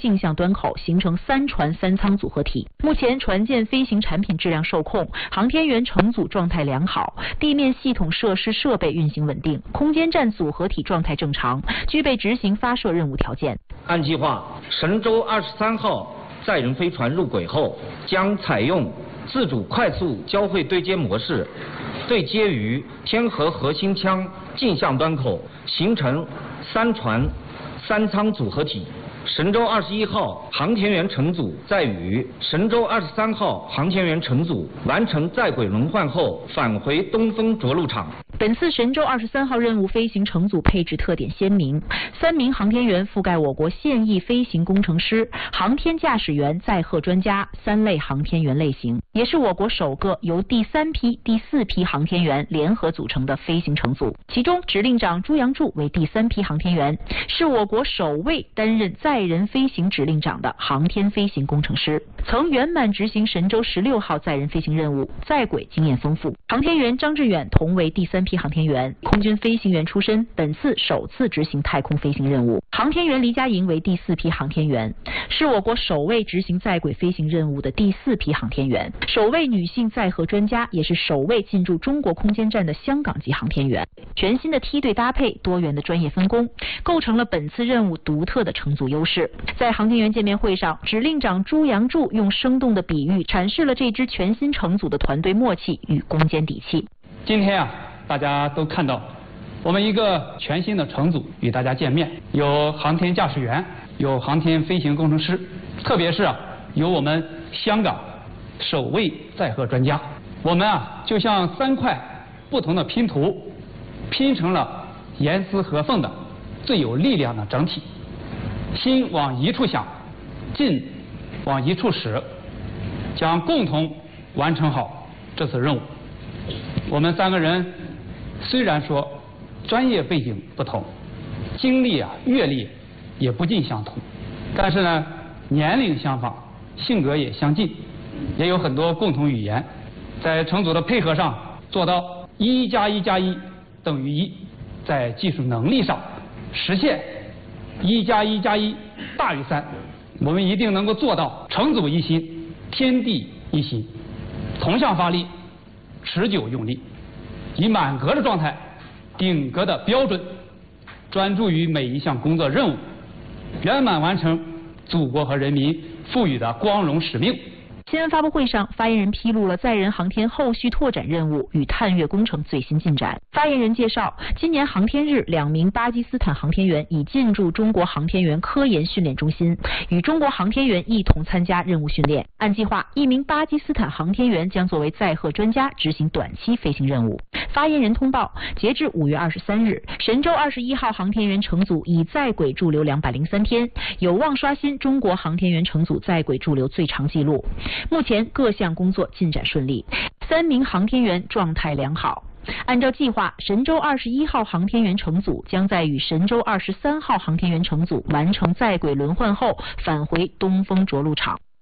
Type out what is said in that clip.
径向端口，形成3船3舱组合体。目前船舰飞行产品质量受控，航天员乘组状态良好，地面系统设施设备运行稳定，空间站组合体状态正常，具备执行发射任务条件。 按计划，神舟23号载人飞船入轨后，将采用自主快速交会对接模式，对接于天河核心腔径向端口，形成3船3舱组合体。神舟21号航天员乘组在与神舟23号航天员乘组完成在轨轮换后，返回东风着陆场。 本次神舟23号任务飞行乘组配置特点鲜明，3名航天员覆盖我国现役飞行工程师、航天驾驶员、载荷专家3类航天员类型，也是我国首个由第3批、第4批航天员联合组成的飞行乘组。其中，指令长朱杨柱为第3批航天员，是我国首位担任载人飞行指令长的航天飞行工程师，曾圆满执行神舟16号载人飞行任务，在轨经验丰富。航天员张志远同为第3批航天员，空军飞行员出身，本次首次执行太空飞行任务。航天员黎佳莹为第4批航天员，是我国首位执行在轨飞行任务的第4批航天员，首位女性载荷专家，也是首位进驻中国空间站的香港籍航天员。全新的梯队搭配，多元的专业分工，构成了本次任务独特的乘组优势。在航天员见面会上，指令长朱杨柱用生动的比喻阐释了这支全新乘组的团队默契与攻坚底气。 今天大家都看到我们一个全新的乘组与大家见面，有航天驾驶员，有航天飞行工程师，特别是有我们香港首位载荷专家。我们就像3块不同的拼图，拼成了严丝合缝的最有力量的整体。心往一处想，劲往一处使，将共同完成好这次任务。我们3个人虽然说专业背景不同，经历阅历也不尽相同，但是呢，年龄相仿，性格也相近，也有很多共同语言。在乘组的配合上做到1+1+1等于1，在技术能力上实现1+1+1大于3，我们一定能够做到乘组一心，天地一心，同向发力，持久用力，以满格的状态，顶格的标准，专注于每一项工作任务，圆满完成祖国和人民赋予的光荣使命。 新闻发布会上，发言人披露了载人航天后续拓展任务与探月工程最新进展。发言人介绍，今年航天日，2名巴基斯坦航天员已进驻中国航天员科研训练中心，与中国航天员一同参加任务训练。按计划，1名巴基斯坦航天员将作为载荷专家执行短期飞行任务。发言人通报，截至5月23日，神舟21号航天员乘组已在轨驻留203天，有望刷新中国航天员乘组在轨驻留最长纪录。目前各项工作进展顺利，3名航天员状态良好。按照计划，神舟21号航天员乘组将在与神舟23号航天员乘组完成在轨轮换后，返回东风着陆场。